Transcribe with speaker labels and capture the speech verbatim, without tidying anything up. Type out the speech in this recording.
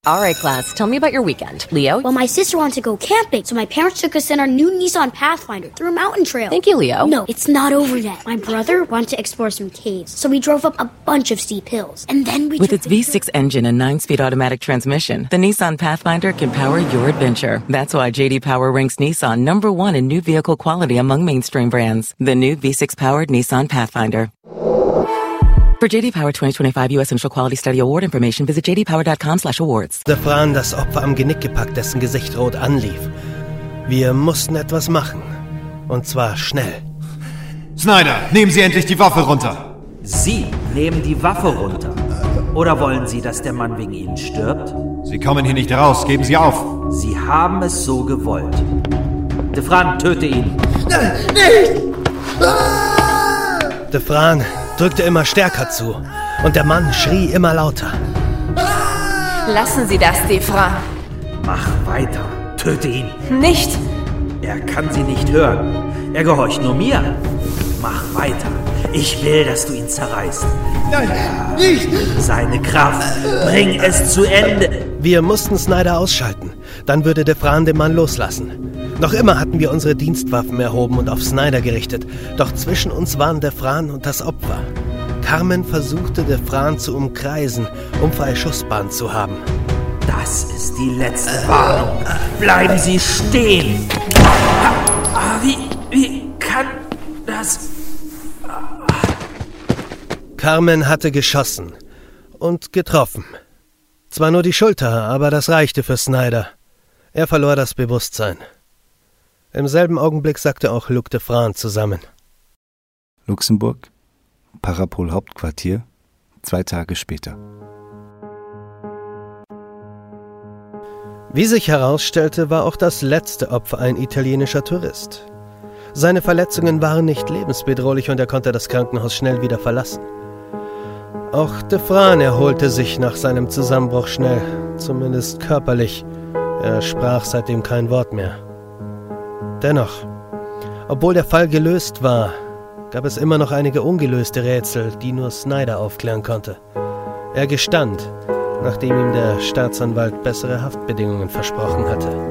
Speaker 1: All right, class, tell me about your weekend. Leo?
Speaker 2: Well, my sister wanted to go camping, so my parents took us in our new Nissan Pathfinder through a mountain trail.
Speaker 1: Thank you, Leo.
Speaker 2: No, it's not over yet. My brother wanted to explore some caves, so we drove up a bunch of steep hills. And then we
Speaker 3: With
Speaker 2: took
Speaker 3: its V six engine and nine-speed automatic transmission, the Nissan Pathfinder can power your adventure. That's why J D Power ranks Nissan number one in new vehicle quality among mainstream brands. The new V six-powered Nissan Pathfinder. For J D Power twenty twenty-five U S Initial Quality Study Award information, visit j d power dot com slash awards.
Speaker 4: Der Fran das Opfer am Genick gepackt, dessen Gesicht rot anlief. Wir mussten etwas machen. Und zwar schnell.
Speaker 5: Snyder, nehmen Sie endlich die Waffe runter.
Speaker 6: Sie nehmen die Waffe runter. Oder wollen Sie, dass der Mann wegen Ihnen stirbt?
Speaker 5: Sie kommen hier nicht raus, geben Sie auf.
Speaker 6: Sie haben es so gewollt. De Fran, töte ihn.
Speaker 4: Nein, nicht! De Fran drückte immer stärker zu und der Mann schrie immer lauter.
Speaker 7: Lassen Sie das, De Fran.
Speaker 6: Mach weiter. Töte ihn.
Speaker 7: Nicht!
Speaker 6: Er kann Sie nicht hören. Er gehorcht nur mir. Mach weiter. Ich will, dass du ihn zerreißt.
Speaker 5: Nein, nicht!
Speaker 6: Seine Kraft. Bring es zu Ende.
Speaker 4: Wir mussten Snyder ausschalten. Dann würde de Fran den Mann loslassen. Noch immer hatten wir unsere Dienstwaffen erhoben und auf Snyder gerichtet. Doch zwischen uns waren de Fran und das Opfer. Carmen versuchte, de Fran zu umkreisen, um freie Schussbahn zu haben.
Speaker 6: Das ist die letzte Warnung. Bleiben Sie stehen. Wie, wie kann das...
Speaker 4: Carmen hatte geschossen und getroffen. Zwar nur die Schulter, aber das reichte für Snyder. Er verlor das Bewusstsein. Im selben Augenblick sackte auch Luc de Fran zusammen.
Speaker 8: Luxemburg, Parapol-Hauptquartier, zwei Tage später.
Speaker 4: Wie sich herausstellte, war auch das letzte Opfer ein italienischer Tourist. Seine Verletzungen waren nicht lebensbedrohlich und er konnte das Krankenhaus schnell wieder verlassen. Auch de Fran erholte sich nach seinem Zusammenbruch schnell, zumindest körperlich. Er sprach seitdem kein Wort mehr. Dennoch, obwohl der Fall gelöst war, gab es immer noch einige ungelöste Rätsel, die nur Snyder aufklären konnte. Er gestand, nachdem ihm der Staatsanwalt bessere Haftbedingungen versprochen hatte.